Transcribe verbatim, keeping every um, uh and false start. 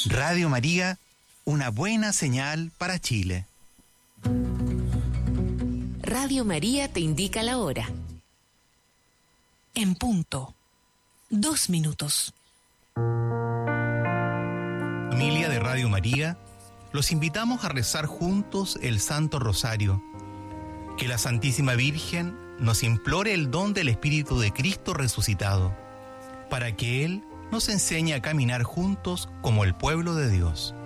Radio María, una buena señal para Chile. Radio María te indica la hora. En punto. Dos minutos. Familia de Radio María, los invitamos a rezar juntos el Santo Rosario. Que la Santísima Virgen nos implore el don del Espíritu de Cristo resucitado, para que Él nos enseñe a caminar juntos como el pueblo de Dios.